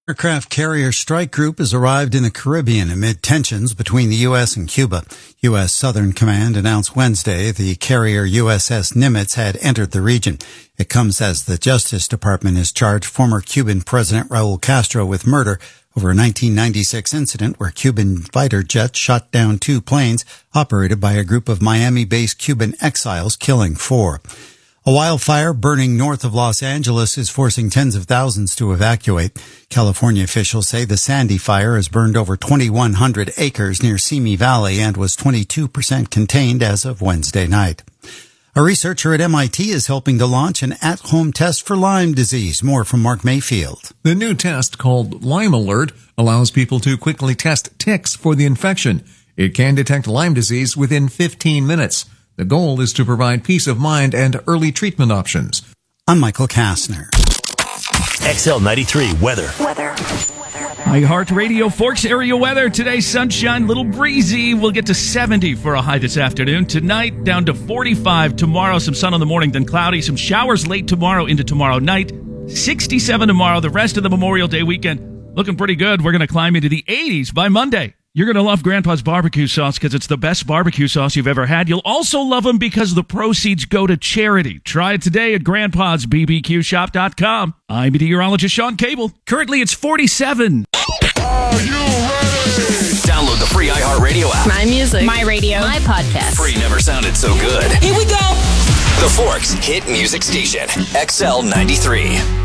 Aircraft carrier strike group has arrived in the Caribbean amid tensions between the U.S. and Cuba. U.S. Southern Command announced Wednesday the carrier USS Nimitz had entered the region. It comes as the Justice Department has charged former Cuban President Raul Castro with murder over a 1996 incident where Cuban fighter jets shot down 2 planes operated by a group of Miami-based Cuban exiles, killing 4. A wildfire burning north of Los Angeles is forcing tens of thousands to evacuate. California officials say the Sandy fire has burned over 2,100 acres near Simi Valley and was 22% contained as of Wednesday night. A researcher at MIT is helping to launch an at-home test for Lyme disease. More from Mark Mayfield. The new test, called Lyme Alert, allows people to quickly test ticks for the infection. It can detect Lyme disease within 15 minutes. The goal is to provide peace of mind and early treatment options. I'm Michael Kastner. XL93 weather. iHeartRadio Forks area weather. Today, sunshine, little breezy. We'll get to 70 for a high this afternoon. Tonight, down to 45. Tomorrow, some sun in the morning, then cloudy. Some showers late tomorrow into tomorrow night. 67 tomorrow. The rest of the Memorial Day weekend looking pretty good. We're going to climb into the 80s by Monday. You're going to love Grandpa's barbecue sauce because it's the best barbecue sauce you've ever had. You'll also love them because the proceeds go to charity. Try it today at grandpa'sbbqshop.com. I'm meteorologist Sean Cable. Currently, it's 47. Are you ready? Download the free iHeartRadio app. My music. My radio. My podcast. Free never sounded so good. Here we go. The Forks Hit Music Station. XL93.